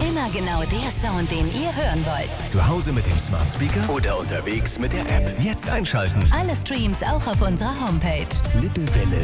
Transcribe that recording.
Immer genau der Sound, den ihr hören wollt. Zu Hause mit dem Smart Speaker oder unterwegs mit der App. Jetzt einschalten. Alle Streams auch auf unserer Homepage. Lippewelle